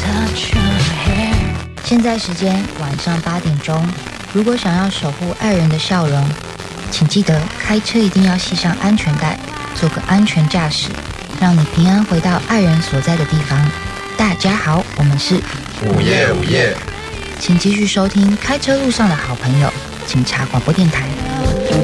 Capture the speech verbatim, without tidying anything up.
现在时间晚上八点钟，如果想要守护爱人的笑容，请记得开车一定要系上安全带，做个安全驾驶，让你平安回到爱人所在的地方。大家好，我们是午夜午夜， 请继续收听开车路上的好朋友警察广播电台。